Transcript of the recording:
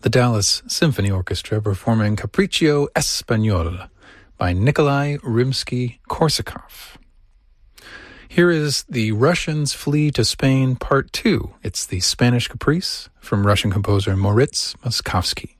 the Dallas Symphony Orchestra performing Capriccio Espagnol by Nikolai Rimsky-Korsakov. Here is The Russians Flee to Spain, Part 2. It's the Spanish Caprice from Russian composer Moritz Moszkowski.